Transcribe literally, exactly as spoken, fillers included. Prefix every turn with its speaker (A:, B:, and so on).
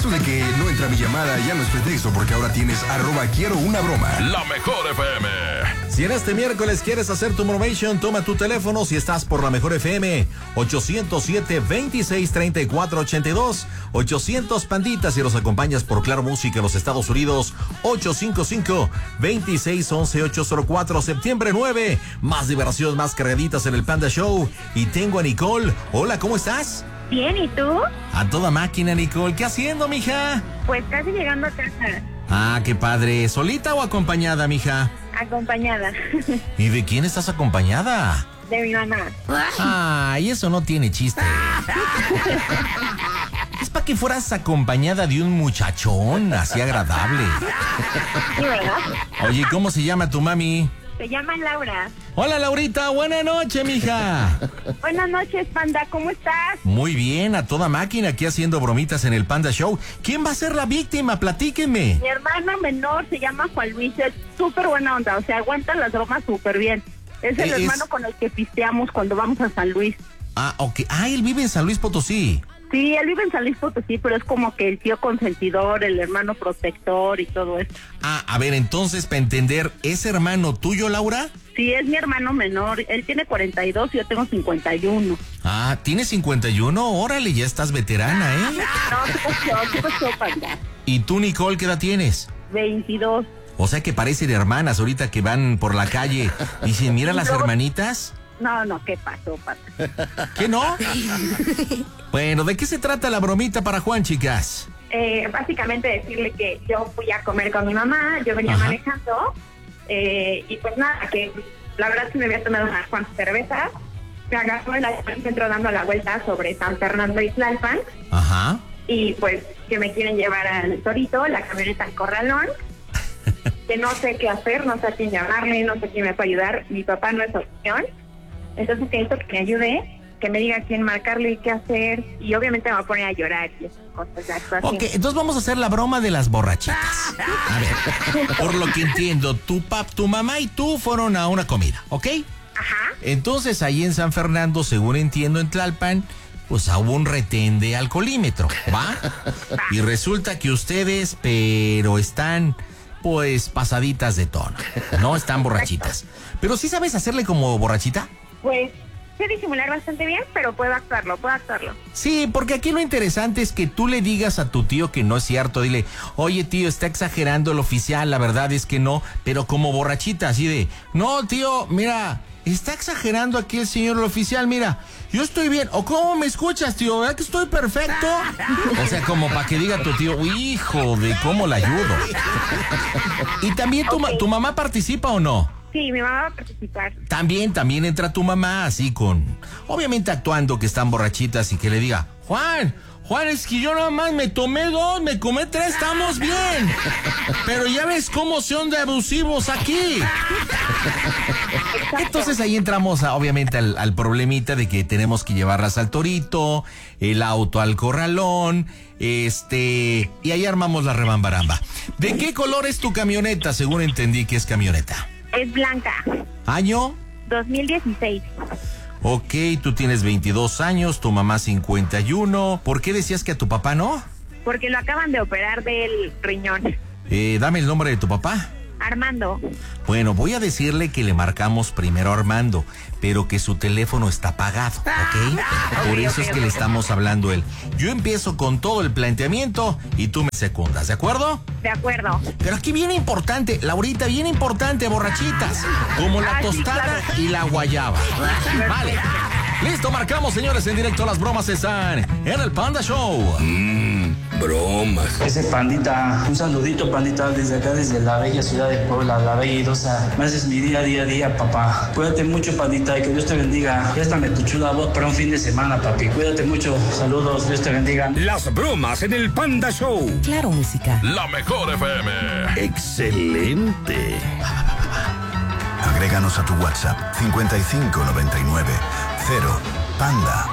A: de que no entra mi llamada ya no es pretexto, porque ahora tienes arroba quiero una broma.
B: La Mejor F M.
C: Si en este miércoles quieres hacer tu Motivation, toma tu teléfono si estás por la Mejor F M. ochocientos siete, veintiséis, treinta y cuatro, ochenta y dos. ochocientos Pandita si los acompañas por Claro Música en los Estados Unidos. ochocientos cincuenta y cinco, veintiséis, once, ochocientos cuatro. Septiembre nueve. Más diversión, más cargaditas en el Panda Show. Y tengo a Nicole. Hola, ¿cómo estás?
D: Bien, ¿y tú?
C: A toda máquina, Nicole. ¿Qué haciendo, mija?
D: Pues casi llegando a casa.
C: Ah, qué padre. ¿Solita o acompañada, mija?
D: Acompañada.
C: ¿Y de quién estás acompañada?
D: De mi mamá.
C: Ay, eso no tiene chiste. Es para que fueras acompañada de un muchachón así agradable.
D: Sí, ¿verdad?
C: Oye, ¿cómo se llama tu mami?
D: Se llama Laura.
C: Hola, Laurita. Buena noche, mija.
D: Buenas noches, Panda. ¿Cómo estás?
C: Muy bien, a toda máquina, aquí haciendo bromitas en el Panda Show. ¿Quién va a ser la víctima? Platíquenme.
D: Mi hermano menor se llama Juan Luis. Es súper buena onda. O sea, aguanta las bromas súper bien. Es el
C: Es-
D: hermano con el que pisteamos cuando vamos a San Luis.
C: Ah, ok. Ah, él vive en San Luis Potosí.
D: Sí, él vive en San Luis Potosí, pero es como que el tío consentidor, el hermano protector y todo eso.
C: Ah, a ver, entonces, para entender, ¿es hermano tuyo, Laura?
D: Sí, es mi hermano menor. Él tiene cuarenta y dos y yo tengo cincuenta y uno.
C: Ah, ¿tienes cincuenta y uno? Órale, ya estás veterana, ¿eh?
D: No, ¿qué pasó? ¿Qué pasó, Panda?
C: ¿Y tú, Nicole, qué edad tienes?
D: veintidós.
C: O sea que parecen hermanas ahorita que van por la calle. Dicen, mira las hermanitas.
D: No, no, ¿qué pasó, Panda?
C: ¿Qué no? Bueno, ¿de qué se trata la bromita para Juan, chicas?
D: Eh, básicamente decirle que yo fui a comer con mi mamá, yo venía
C: Ajá.
D: manejando, eh, y pues nada, que la verdad es que me había tomado unas cuantas cervezas, me agarró en el centro dando la vuelta sobre San Fernando y Tlalpan,
C: Ajá.
D: y pues que me quieren llevar al Torito, la camioneta al Corralón, que no sé qué hacer, no sé a quién llamarle, no sé quién me puede ayudar, mi papá no es opción, entonces que necesito que me ayude, que me diga a quién marcarle y qué hacer, y obviamente me va a poner a llorar y esas cosas de actuación.
C: Ok, entonces vamos a hacer la broma de las borrachitas. A ver, por lo que entiendo, tu pap, tu mamá y tú fueron a una comida, ¿ok?
D: Ajá.
C: Entonces ahí en San Fernando, según entiendo en Tlalpan, pues hubo un retén de alcoholímetro, ¿va? Y resulta que ustedes, pero están, pues, pasaditas de tono, no están borrachitas. Pero ¿sí sabes hacerle como borrachita?
D: Pues sé disimular bastante bien, pero puedo actuarlo, puedo actuarlo.
C: Sí, porque aquí lo interesante es que tú le digas a tu tío que no es cierto. Dile, oye tío, está exagerando el oficial, la verdad es que no, pero como borrachita, así de, no tío, mira, está exagerando aquí el señor el oficial, mira, yo estoy bien. ¿O cómo me escuchas, tío? ¿Verdad que estoy perfecto? O sea, como para que diga tu tío, hijo de cómo la ayudo. Y también tu, ma- tu mamá participa o no.
D: Sí, mi mamá va a participar.
C: También, también entra tu mamá así con, obviamente actuando que están borrachitas y que le diga, Juan, Juan, es que yo nada más me tomé dos, me comé tres, estamos bien. Pero ya ves cómo son de abusivos aquí. Entonces ahí entramos a, obviamente al, al problemita de que tenemos que llevarlas al Torito, el auto al Corralón, este, y ahí armamos la rebambaramba. ¿De qué color es tu camioneta? Según entendí que es camioneta.
D: Es blanca,
C: ¿Año?
D: dos mil dieciséis.
C: Ok, tú tienes veintidós años, tu mamá cincuenta y uno. ¿Por qué decías que a tu papá no?
D: Porque lo acaban de operar del riñón.
C: Eh, dame el nombre de tu papá.
D: Armando.
C: Bueno, voy a decirle que le marcamos primero a Armando, pero que su teléfono está apagado, ¿ok? Por eso es que le estamos hablando a él. Yo empiezo con todo el planteamiento y tú me secundas, ¿de acuerdo?
D: De acuerdo.
C: Pero aquí viene importante, Laurita, bien importante, borrachitas, como la
D: Ah, sí,
C: tostada
D: claro.
C: y la guayaba. Vale. Listo, marcamos, señores, en directo. Las bromas están en el Panda Show.
A: Mmm, bromas.
E: Ese Pandita, un saludito Pandita desde acá, desde la bella ciudad de Puebla, la bella idosa. Me haces mi día, día, día, papá. Cuídate mucho, Pandita, y que Dios te bendiga. Préstame tu chula voz para un fin de semana, papi. Cuídate mucho. Saludos, Dios te bendiga.
B: Las bromas en el Panda Show.
F: Claro Música.
B: La Mejor F M.
A: Excelente. Agréganos a tu WhatsApp cincuenta y cinco noventa y nueve cero Panda.